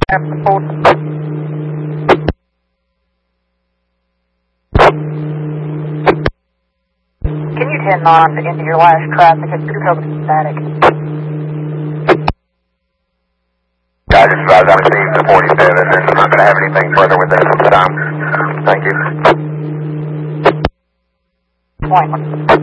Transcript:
Can you 10 on into your last traffic? It's totally static. I just advised I received the 47, and I'm not going to have anything further with this at this time. Thank you. Point.